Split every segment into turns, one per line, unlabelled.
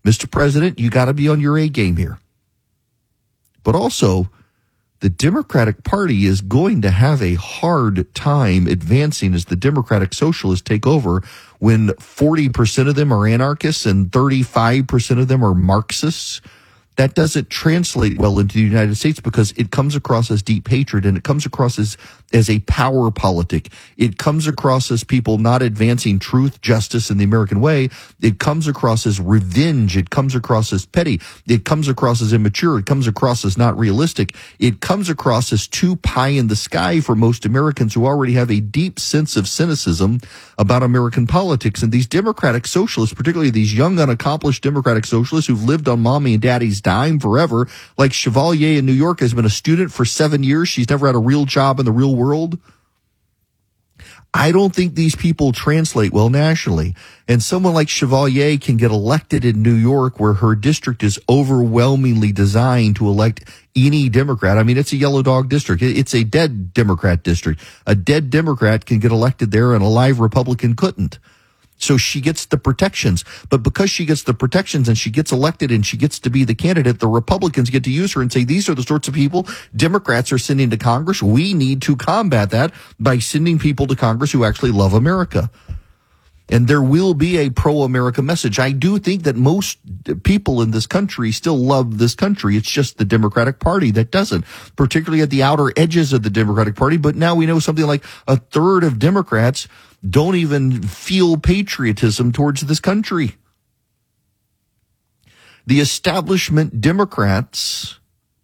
Mr. President, you got to be on your A game here. But also, the Democratic Party is going to have a hard time advancing as the Democratic Socialists take over when 40% of them are anarchists and 35% of them are Marxists. That doesn't translate well into the United States because it comes across as deep hatred, and it comes across as a power politic. It comes across as people not advancing truth, justice, and the American way. It comes across as revenge. It comes across as petty. It comes across as immature. It comes across as not realistic. It comes across as too pie in the sky for most Americans who already have a deep sense of cynicism about American politics. And these Democratic Socialists, particularly these young, unaccomplished Democratic Socialists who've lived on mommy and daddy's dime forever, like Chevalier in New York has been a student for 7 years. She's never had a real job in the real world. I don't think these people translate well nationally. And someone like Chevalier can get elected in New York where her district is overwhelmingly designed to elect any Democrat. I mean, it's a yellow dog district. It's a dead Democrat district. A dead Democrat can get elected there and a live Republican couldn't. So she gets the protections. But because she gets the protections and she gets elected and she gets to be the candidate, the Republicans get to use her and say, these are the sorts of people Democrats are sending to Congress. We need to combat that by sending people to Congress who actually love America. And there will be a pro-America message. I do think that most people in this country still love this country. It's just the Democratic Party that doesn't, particularly at the outer edges of the Democratic Party. But now we know something like a third of Democrats don't even feel patriotism towards this country. The establishment Democrats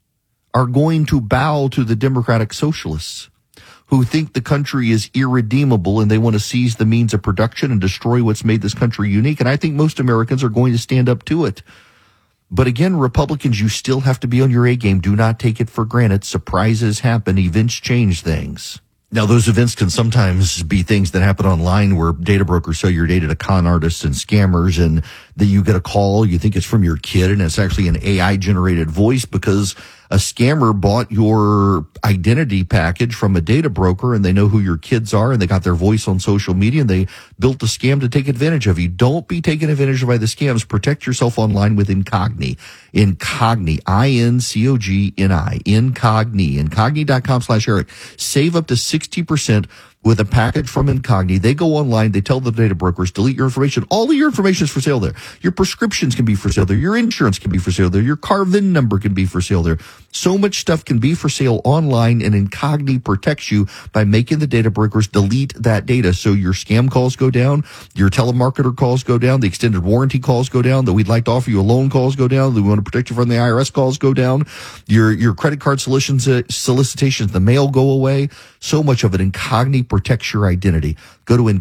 are going to bow to the Democratic Socialists, who think the country is irredeemable and they want to seize the means of production and destroy what's made this country unique. And I think most Americans are going to stand up to it. But again, Republicans, you still have to be on your A game. Do not take it for granted. Surprises happen. Events change things. Now, those events can sometimes be things that happen online where data brokers sell your data to con artists and scammers, and then you get a call, you think it's from your kid, and it's actually an AI-generated voice because a scammer bought your identity package from a data broker, and they know who your kids are, and they got their voice on social media, and they built a scam to take advantage of you. Don't be taken advantage of by the scams. Protect yourself online with Incogni. Incogni, I-N-C-O-G-N-I, Incogni, Incogni.com/Eric. Save up to 60% with a package from Incogni. They go online, they tell the data brokers, delete your information. All of your information is for sale there. Your prescriptions can be for sale there. Your insurance can be for sale there. Your car VIN number can be for sale there. So much stuff can be for sale online, and Incogni protects you by making the data brokers delete that data. So your scam calls go down, your telemarketer calls go down, the extended warranty calls go down, that we'd like to offer you a loan calls go down, that we want to protect you from the IRS calls go down, your credit card solicitations, the mail go away. So much of it, Incogni protects your identity. Go to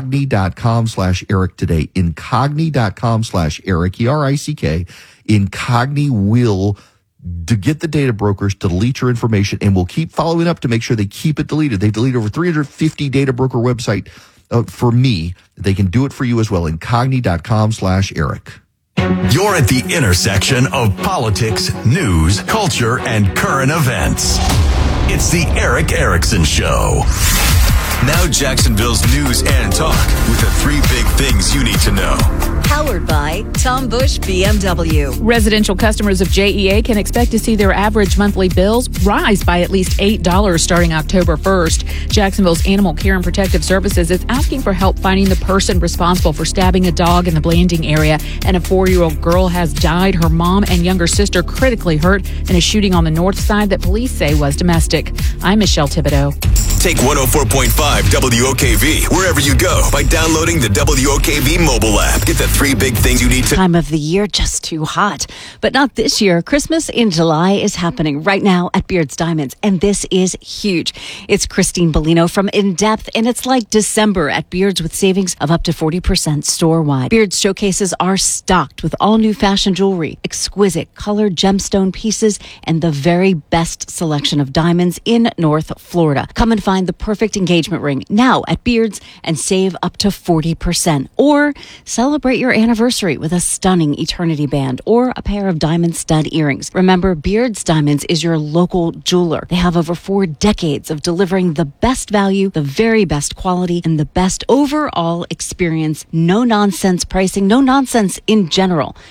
Incogni.com/Eric today. Incogni.com/Eric, E-R-I-C-K. Incogni will to get the data brokers to delete your information, and we'll keep following up to make sure they keep it deleted. They've deleted over 350 data broker website for me. They can do it for you as well. Incogni.com/Eric.
You're at the intersection of politics, news, culture, and current events. It's the Erick Erickson Show. Now Jacksonville's news and talk with the 3 big things you need to know.
Powered by Tom Bush BMW.
Residential customers of JEA can expect to see their average monthly bills rise by at least $8 starting October 1st. Jacksonville's Animal Care and Protective Services is asking for help finding the person responsible for stabbing a dog in the Blanding area. And a 4-year-old girl has died. Her mom and younger sister critically hurt in a shooting on the north side that police say was domestic. I'm Michelle Thibodeau.
Take 104.5 WOKV wherever you go by downloading the WOKV mobile app. Get the 3 big things you need to.
Time of the year just too hot. But not this year. Christmas in July is happening right now at Beard's Diamonds, and this is huge. It's Christine Bellino from In Depth, and it's like December at Beard's with savings of up to 40% store-wide. Beard's showcases are stocked with all new fashion jewelry, exquisite colored gemstone pieces, and the very best selection of diamonds in North Florida. Come and find the perfect engagement ring now at Beard's and save up to 40%. Or celebrate your anniversary with a stunning eternity band or a pair of diamond stud earrings. Remember, Beard's Diamonds is your local jeweler. They have over 4 decades of delivering the best value, the very best quality, and the best overall experience. No nonsense pricing, no nonsense in general.